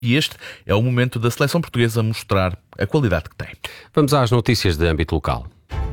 E este é o momento da seleção portuguesa mostrar a qualidade que tem. Vamos às notícias de âmbito local.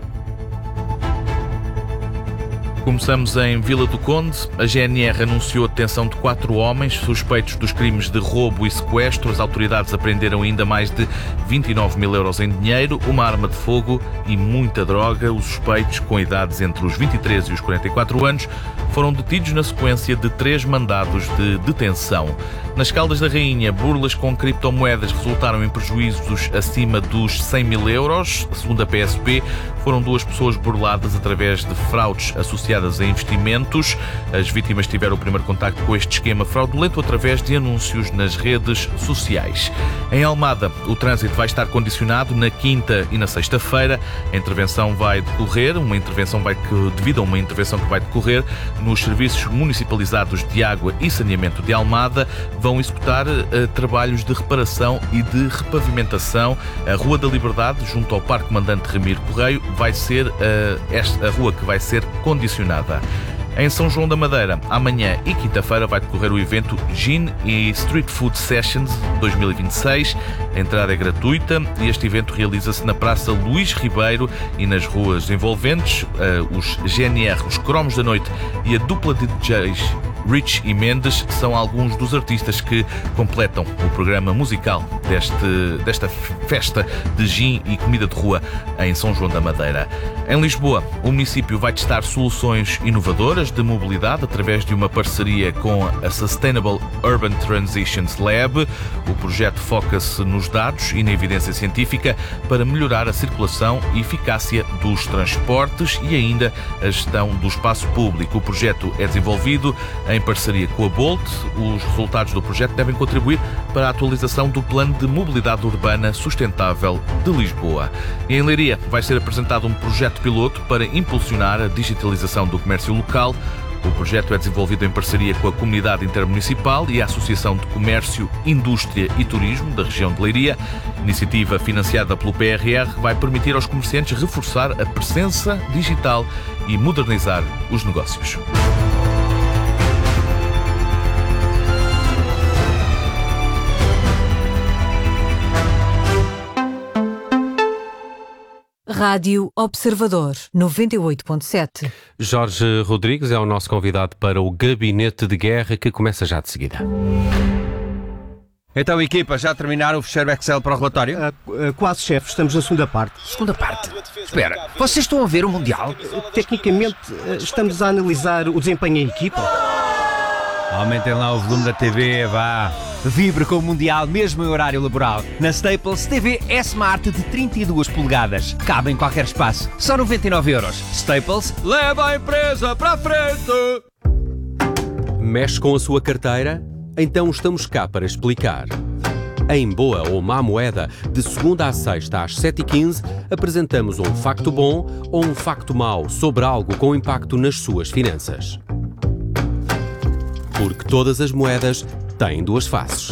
Começamos em Vila do Conde. A GNR anunciou a detenção de 4 homens suspeitos dos crimes de roubo e sequestro. As autoridades apreenderam ainda mais de 29 mil euros em dinheiro, uma arma de fogo e muita droga. Os suspeitos, com idades entre os 23 e os 44 anos, foram detidos na sequência de 3 mandados de detenção. Nas Caldas da Rainha, burlas com criptomoedas resultaram em prejuízos acima dos 100 mil euros. Segundo a PSP, foram 2 pessoas burladas através de fraudes associadas a investimentos. As vítimas tiveram o primeiro contacto com este esquema fraudulento através de anúncios nas redes sociais. Em Almada, o trânsito vai estar condicionado na quinta e na sexta-feira. A intervenção vai decorrer, devido a uma intervenção que vai decorrer nos serviços municipalizados de água e saneamento de Almada. Vão executar trabalhos de reparação e de repavimentação. A Rua da Liberdade, junto ao Parque Comandante Ramiro Correio, vai ser a rua que vai ser condicionada. Em São João da Madeira, amanhã e quinta-feira vai decorrer o evento Gin e Street Food Sessions 2026. A entrada é gratuita e este evento realiza-se na Praça Luís Ribeiro e nas ruas envolventes. Os GNR, os Cromos da Noite e a dupla de DJs Rich e Mendes são alguns dos artistas que completam o programa musical desta festa de gin e comida de rua em São João da Madeira. Em Lisboa, o município vai testar soluções inovadoras de mobilidade através de uma parceria com a Sustainable Urban Transitions Lab. O projeto foca-se nos dados e na evidência científica para melhorar a circulação e eficácia dos transportes e ainda a gestão do espaço público. O projeto é desenvolvido em parceria com a Bolt. Os resultados do projeto devem contribuir para a atualização do Plano de Mobilidade Urbana Sustentável de Lisboa. E em Leiria vai ser apresentado um projeto piloto para impulsionar a digitalização do comércio local. O projeto é desenvolvido em parceria com a Comunidade Intermunicipal e a Associação de Comércio, Indústria e Turismo da região de Leiria. A iniciativa financiada pelo PRR vai permitir aos comerciantes reforçar a presença digital e modernizar os negócios. Rádio Observador 98.7. Jorge Rodrigues é o nosso convidado para o Gabinete de Guerra, que começa já de seguida. Então, equipa, já terminaram o fecheiro Excel para o relatório? Quase, chefe. Estamos na segunda parte. Segunda parte? Espera, vocês estão a ver o Mundial? Tecnicamente, estamos a analisar o desempenho em equipa. Aumentem lá o volume da TV, vá. Vibre com o Mundial, mesmo em horário laboral. Na Staples, TV S-Smart de 32 polegadas. Cabe em qualquer espaço. Só 99 euros. Staples, leva a empresa para a frente! Mexe com a sua carteira? Então estamos cá para explicar. Em Boa ou Má Moeda, de segunda à sexta às 7h15, apresentamos um facto bom ou um facto mau sobre algo com impacto nas suas finanças. Porque todas as moedas têm 2 faces.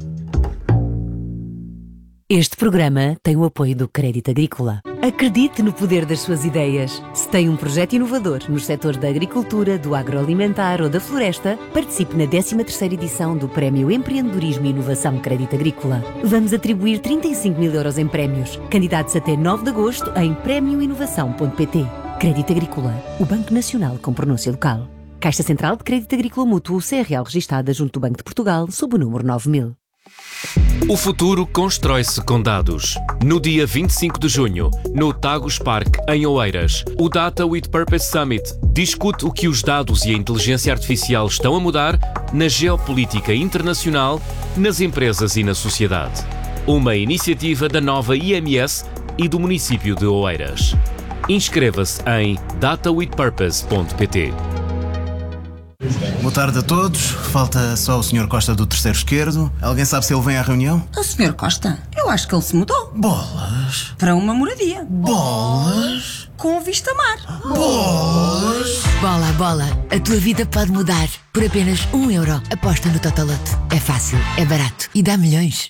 Este programa tem o apoio do Crédito Agrícola. Acredite no poder das suas ideias. Se tem um projeto inovador nos setores da agricultura, do agroalimentar ou da floresta, participe na 13ª edição do Prémio Empreendedorismo e Inovação Crédito Agrícola. Vamos atribuir 35 mil euros em prémios. Candidatos até 9 de agosto em premioinovação.pt. Crédito Agrícola, o Banco Nacional com pronúncia local. Caixa Central de Crédito Agrícola Mútuo CRL registada junto do Banco de Portugal sob o número 9000. O futuro constrói-se com dados. No dia 25 de junho, no Tagus Park, em Oeiras, o Data with Purpose Summit discute o que os dados e a inteligência artificial estão a mudar na geopolítica internacional, nas empresas e na sociedade. Uma iniciativa da nova IMS e do município de Oeiras. Inscreva-se em datawithpurpose.pt. Boa tarde a todos. Falta só o Sr. Costa do terceiro esquerdo. Alguém sabe se ele vem à reunião? O Sr. Costa? Eu acho que ele se mudou. Bolas! Para uma moradia. Bolas! Com vista mar. Bolas! Bola, bola. A tua vida pode mudar. Por apenas €1. Aposta no Totolote. É fácil, é barato e dá milhões.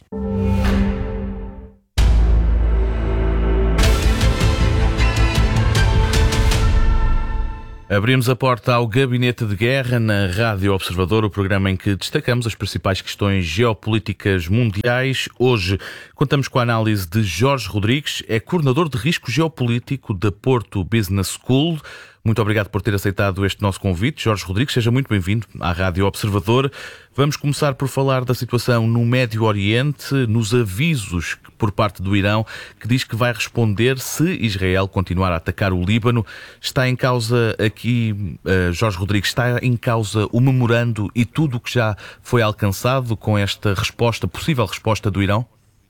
Abrimos a porta ao Gabinete de Guerra na Rádio Observador, o programa em que destacamos as principais questões geopolíticas mundiais. Hoje contamos com a análise de Jorge Rodrigues, é coordenador de risco geopolítico da Porto Business School. Muito obrigado por ter aceitado este nosso convite. Jorge Rodrigues, seja muito bem-vindo à Rádio Observador. Vamos começar por falar da situação no Médio Oriente, nos avisos por parte do Irão, que diz que vai responder se Israel continuar a atacar o Líbano. Está em causa aqui, Jorge Rodrigues, está em causa o memorando e tudo o que já foi alcançado com esta resposta, possível resposta do Irão?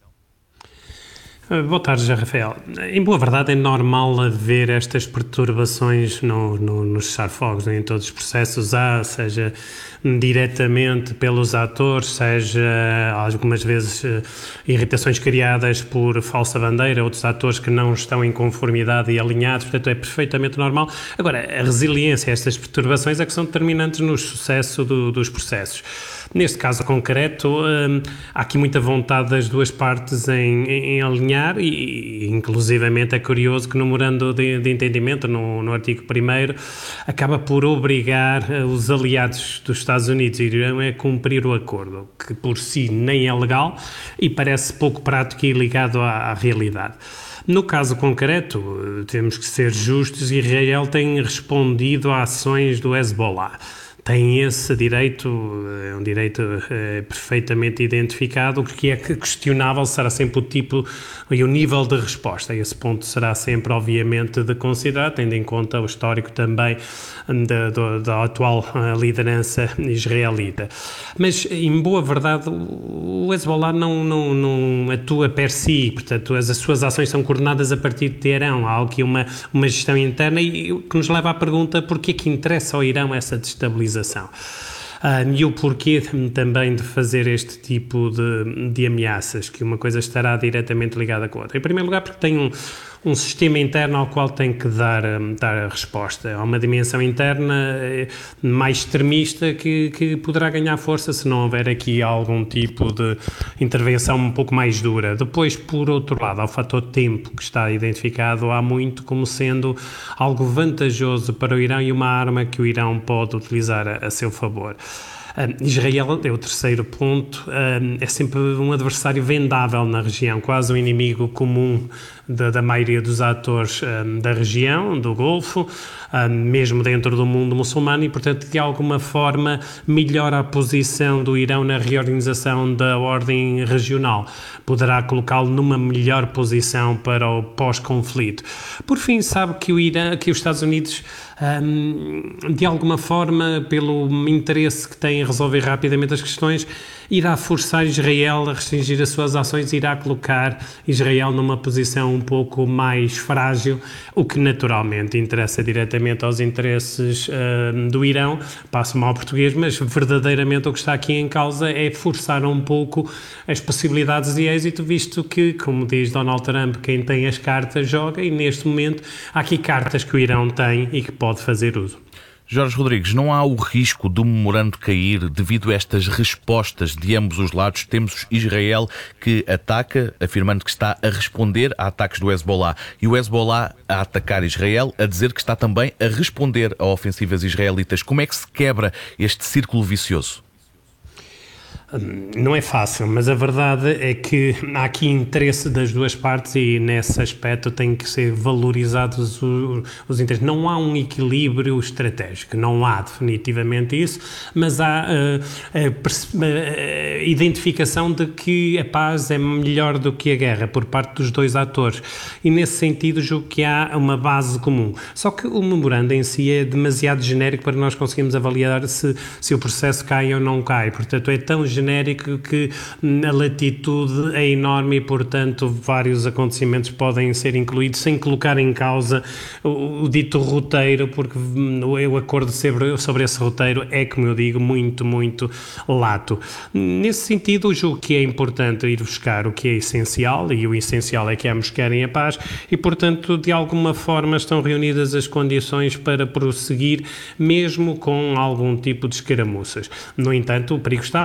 Boa tarde, Rafael. Em boa verdade, é normal haver estas perturbações nos cessar-fogos, em todos os processos, seja diretamente pelos atores, seja algumas vezes irritações criadas por falsa bandeira, outros atores que não estão em conformidade e alinhados, portanto é perfeitamente normal. Agora, a resiliência a estas perturbações é que são determinantes no sucesso dos processos. Neste caso concreto, há aqui muita vontade das duas partes em alinhar e inclusivamente é curioso que no memorando de entendimento, no artigo 1º, acaba por obrigar os aliados dos Estados Unidos e Irão a cumprir o acordo, que por si nem é legal e parece pouco prático e ligado à realidade. No caso concreto, temos que ser justos, Israel tem respondido a ações do Hezbollah. Tem esse direito, é um direito perfeitamente identificado. O que é questionável será sempre o tipo e o nível de resposta. Esse ponto será sempre, obviamente, de considerar, tendo em conta o histórico também da atual liderança israelita. Mas, em boa verdade, o Hezbollah não atua per si, portanto, as suas ações são coordenadas a partir de Teherão. Há aqui uma gestão interna e que nos leva à pergunta porquê é que interessa ao Irão essa destabilização. E o porquê também de fazer este tipo de ameaças, que uma coisa estará diretamente ligada com a outra. Em primeiro lugar, porque tem um sistema interno ao qual tem que dar a resposta. Há uma dimensão interna mais extremista que poderá ganhar força se não houver aqui algum tipo de intervenção um pouco mais dura. Depois, por outro lado, há o fator tempo, que está identificado há muito como sendo algo vantajoso para o Irão e uma arma que o Irão pode utilizar a seu favor. Israel, é o terceiro ponto, é sempre um adversário vendável na região, quase um inimigo comum da maioria dos atores da região, do Golfo, mesmo dentro do mundo muçulmano e, portanto, de alguma forma melhora a posição do Irão na reorganização da ordem regional. Poderá colocá-lo numa melhor posição para o pós-conflito. Por fim, sabe que os Estados Unidos, de alguma forma, pelo interesse que tem em resolver rapidamente as questões, irá forçar Israel a restringir as suas ações, irá colocar Israel numa posição um pouco mais frágil, o que naturalmente interessa diretamente aos interesses do Irão, passo-me ao português, mas verdadeiramente o que está aqui em causa é forçar um pouco as possibilidades de êxito, visto que, como diz Donald Trump, quem tem as cartas joga, e neste momento há aqui cartas que o Irão tem e que pode fazer uso. Jorge Rodrigues, não há o risco do memorando cair devido a estas respostas de ambos os lados? Temos Israel que ataca, afirmando que está a responder a ataques do Hezbollah, e o Hezbollah a atacar Israel, a dizer que está também a responder a ofensivas israelitas. Como é que se quebra este círculo vicioso? Não é fácil, mas a verdade é que há aqui interesse das duas partes e nesse aspecto tem que ser valorizados os interesses. Não há um equilíbrio estratégico, não há definitivamente isso, mas há a identificação de que a paz é melhor do que a guerra por parte dos dois atores e nesse sentido julgo que há uma base comum. Só que o memorando em si é demasiado genérico para nós conseguirmos avaliar se o processo cai ou não cai, portanto é tão genérico que a latitude é enorme e, portanto, vários acontecimentos podem ser incluídos sem colocar em causa o dito roteiro, porque o acordo sobre esse roteiro é, como eu digo, muito, muito lato. Nesse sentido, julgo que é importante ir buscar o que é essencial, e o essencial é que ambos querem a paz, e, portanto, de alguma forma estão reunidas as condições para prosseguir, mesmo com algum tipo de escaramuças. No entanto, o perigo está lá, naturalmente.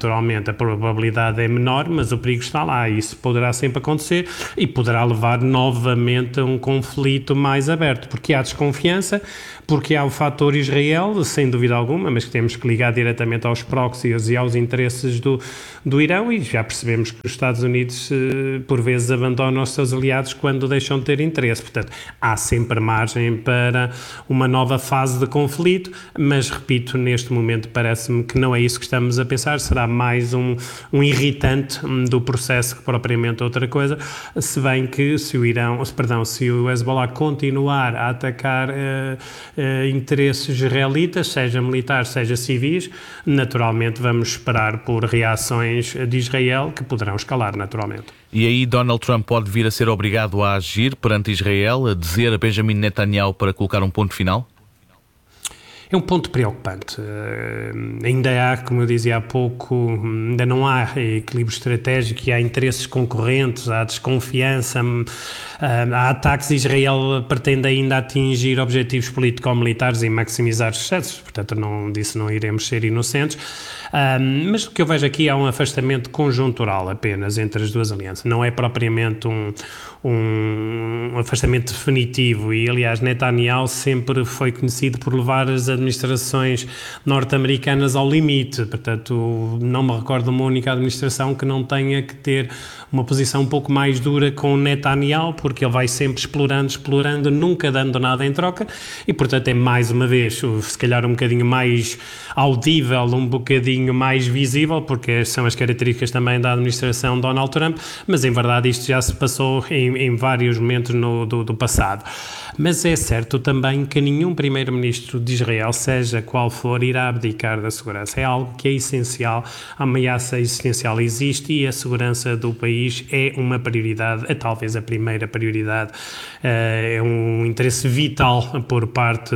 naturalmente a probabilidade é menor, mas o perigo está lá, isso poderá sempre acontecer e poderá levar novamente a um conflito mais aberto, porque há desconfiança, porque há o fator Israel, sem dúvida alguma, mas que temos que ligar diretamente aos proxies e aos interesses do Irão, e já percebemos que os Estados Unidos por vezes abandonam os seus aliados quando deixam de ter interesse. Portanto, há sempre margem para uma nova fase de conflito, mas repito, neste momento parece-me que não é isso que estamos a pensar, será mais um irritante do processo que propriamente outra coisa, se bem que se o Hezbollah continuar a atacar interesses israelitas, seja militares, seja civis, naturalmente vamos esperar por reações de Israel que poderão escalar naturalmente. E aí Donald Trump pode vir a ser obrigado a agir perante Israel, a dizer a Benjamin Netanyahu para colocar um ponto final? É um ponto preocupante. Ainda há, como eu dizia há pouco, ainda não há equilíbrio estratégico e há interesses concorrentes, há desconfiança, há ataques. Israel pretende ainda atingir objetivos político-militares e maximizar sucessos, portanto disso não iremos ser inocentes. Mas o que eu vejo aqui é um afastamento conjuntural apenas entre as duas alianças, não é propriamente um afastamento definitivo e, aliás, Netanyahu sempre foi conhecido por levar as administrações norte-americanas ao limite, portanto não me recordo de uma única administração que não tenha que ter uma posição um pouco mais dura com Netanyahu, porque ele vai sempre explorando, nunca dando nada em troca e, portanto, é mais uma vez, se calhar um bocadinho mais audível, um bocadinho mais visível, porque são as características também da administração Donald Trump, mas em verdade isto já se passou em vários momentos do passado. Mas é certo também que nenhum primeiro-ministro de Israel, seja qual for, irá abdicar da segurança. É algo que é essencial, a ameaça existencial existe e a segurança do país é uma prioridade, é talvez a primeira prioridade, é um interesse vital por parte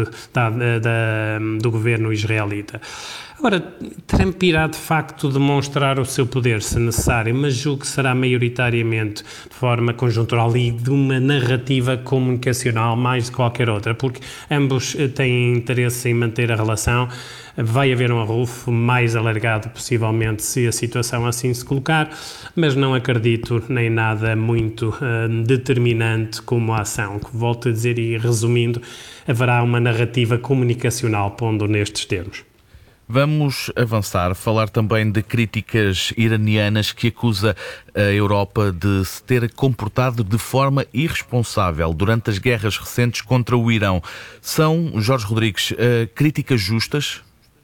do governo israelita. Agora, Trump irá de facto demonstrar o seu poder, se necessário, mas julgo que será maioritariamente de forma conjuntural e de uma narrativa comunicacional mais de qualquer outra, porque ambos têm interesse em manter a relação. Vai haver um arrufo mais alargado, possivelmente, se a situação assim se colocar, mas não acredito nem nada muito determinante como a ação, que volto a dizer e resumindo, haverá uma narrativa comunicacional, pondo nestes termos. Vamos avançar, falar também de críticas iranianas que acusa a Europa de se ter comportado de forma irresponsável durante as guerras recentes contra o Irão. São, Jorge Rodrigues, críticas justas?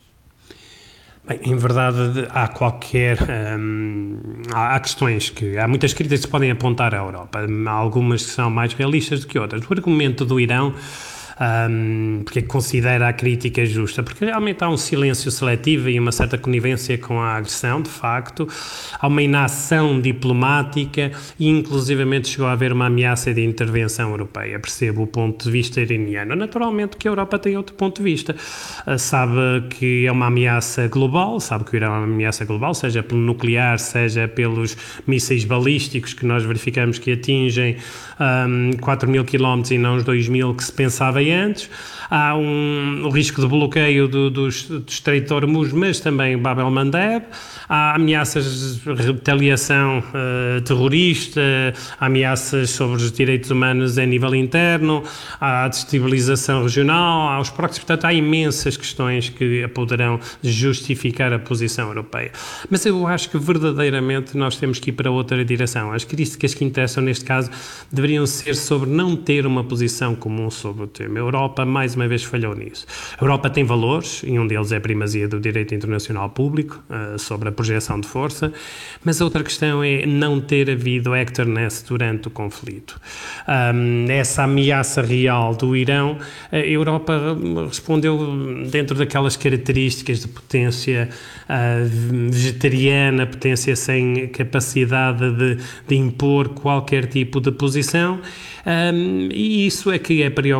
Bem, em verdade, há questões que... Há muitas críticas que se podem apontar à Europa. Há algumas que são mais realistas do que outras. O argumento do Irão... porque é que considera a crítica justa? Porque realmente há um silêncio seletivo e uma certa conivência com a agressão, de facto, há uma inação diplomática e inclusivamente chegou a haver uma ameaça de intervenção europeia. Percebo o ponto de vista iraniano. Naturalmente que a Europa tem outro ponto de vista. Sabe que é uma ameaça global, sabe que o Irão é uma ameaça global, seja pelo nuclear, seja pelos mísseis balísticos que nós verificamos que atingem 4.000 km e não os 2.000 que se pensava antes. Há o risco de bloqueio do Estreito de Hormuz, mas também Bab el-Mandeb. Há ameaças de retaliação terrorista, há ameaças sobre os direitos humanos a nível interno, há a destabilização regional, há os proxies. Portanto, há imensas questões que poderão justificar a posição europeia. Mas eu acho que verdadeiramente nós temos que ir para outra direção. As críticas que interessam neste caso deveriam ser sobre não ter uma posição comum sobre o tema. A Europa, mais uma vez, falhou nisso. A Europa tem valores, e um deles é a primazia do direito internacional público, sobre a projeção de força, mas a outra questão é não ter havido actorness durante o conflito. Essa ameaça real do Irão, a Europa respondeu dentro daquelas características de potência vegetariana, potência sem capacidade de impor qualquer tipo de posição, e isso é que é preocupante.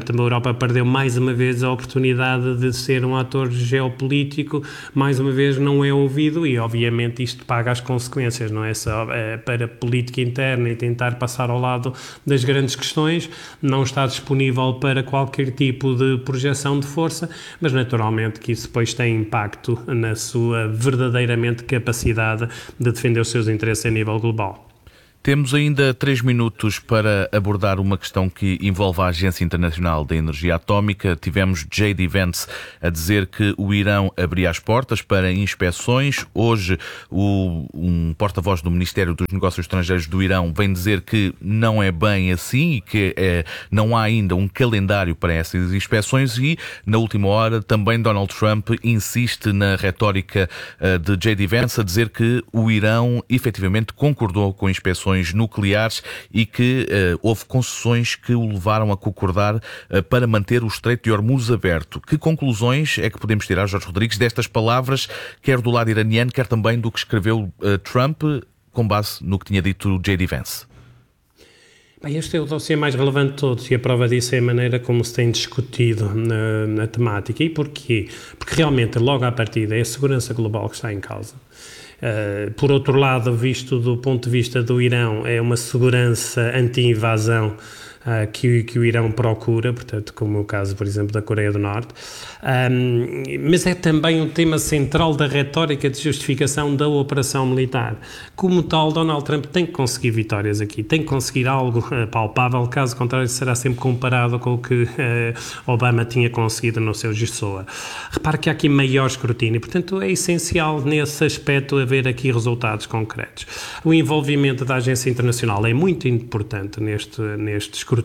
portanto a Europa perdeu mais uma vez a oportunidade de ser um ator geopolítico, mais uma vez não é ouvido e obviamente isto paga as consequências, não é só para a política interna e tentar passar ao lado das grandes questões, não está disponível para qualquer tipo de projeção de força, mas naturalmente que isso depois tem impacto na sua verdadeiramente capacidade de defender os seus interesses a nível global. Temos ainda 3 minutos para abordar uma questão que envolve a Agência Internacional da Energia Atómica. Tivemos J.D. Vance a dizer que o Irão abria as portas para inspeções. Hoje, um porta-voz do Ministério dos Negócios Estrangeiros do Irão vem dizer que não é bem assim e que não há ainda um calendário para essas inspeções. E, na última hora, também Donald Trump insiste na retórica de J.D. Vance a dizer que o Irão efetivamente concordou com inspeções nucleares e que houve concessões que o levaram a concordar para manter o Estreito de Hormuz aberto. Que conclusões é que podemos tirar, Jorge Rodrigues, destas palavras, quer do lado iraniano, quer também do que escreveu Trump, com base no que tinha dito J.D. Vance? Bem, este é o dossiê mais relevante de todos e a prova disso é a maneira como se tem discutido na temática. E porquê? Porque realmente, logo à partida, é a segurança global que está em causa. Por outro lado, visto do ponto de vista do Irão, é uma segurança anti-invasão que o Irão procura, portanto, como o caso, por exemplo, da Coreia do Norte, mas é também um tema central da retórica de justificação da operação militar. Como tal, Donald Trump tem que conseguir vitórias aqui, tem que conseguir algo palpável, caso contrário será sempre comparado com o que Obama tinha conseguido no seu GSOA. Repare que há aqui maior escrutínio, portanto é essencial nesse aspecto haver aqui resultados concretos. O envolvimento da Agência Internacional é muito importante neste escrutínio,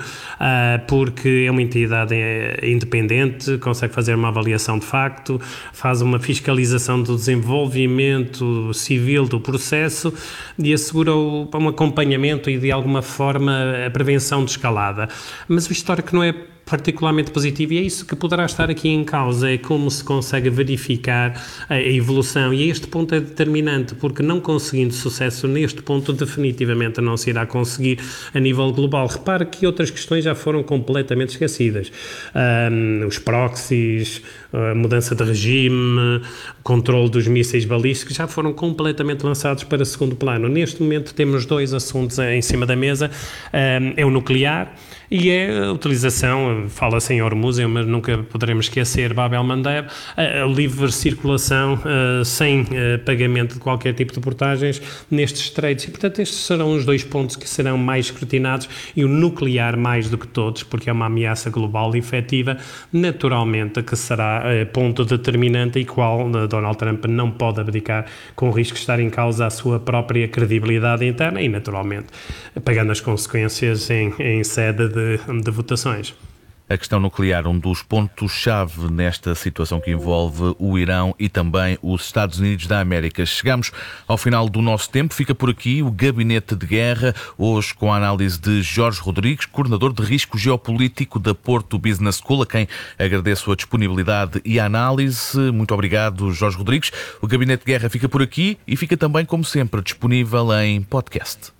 porque é uma entidade independente, consegue fazer uma avaliação de facto, faz uma fiscalização do desenvolvimento civil do processo e assegura um acompanhamento e de alguma forma a prevenção de escalada. Mas o histórico não é particularmente positivo e é isso que poderá estar aqui em causa, é como se consegue verificar a evolução e este ponto é determinante porque não conseguindo sucesso neste ponto definitivamente não se irá conseguir a nível global. Repare que outras questões já foram completamente esquecidas, os proxies, a mudança de regime, o controle dos mísseis balísticos já foram completamente lançados para segundo plano. Neste momento temos 2 assuntos em cima da mesa, é o nuclear e é a utilização, fala-se em Hormuz, mas nunca poderemos esquecer Bab el-Mandeb, a livre circulação sem pagamento de qualquer tipo de portagens nestes estreitos. E, portanto, estes serão os 2 pontos que serão mais escrutinados e o nuclear mais do que todos, porque é uma ameaça global e efetiva, naturalmente que será ponto determinante e qual Donald Trump não pode abdicar com o risco de estar em causa a sua própria credibilidade interna e, naturalmente, pagando as consequências em sede de votações. A questão nuclear, um dos pontos-chave nesta situação que envolve o Irão e também os Estados Unidos da América. Chegamos ao final do nosso tempo. Fica por aqui o Gabinete de Guerra, hoje com a análise de Jorge Rodrigues, coordenador de risco geopolítico da Porto Business School, a quem agradeço a disponibilidade e a análise. Muito obrigado, Jorge Rodrigues. O Gabinete de Guerra fica por aqui e fica também, como sempre, disponível em podcast.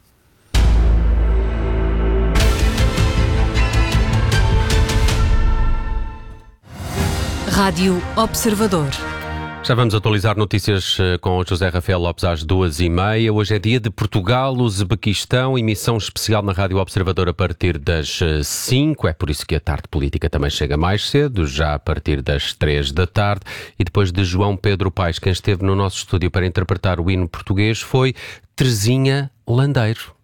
Rádio Observador. Já vamos atualizar notícias com José Rafael Lopes às 2h30. Hoje é dia de Portugal, Uzbequistão, emissão especial na Rádio Observador a partir das 5. É por isso que a tarde política também chega mais cedo, já a partir das 3 da tarde. E depois de João Pedro Paes, quem esteve no nosso estúdio para interpretar o hino português foi Terezinha Landeiro.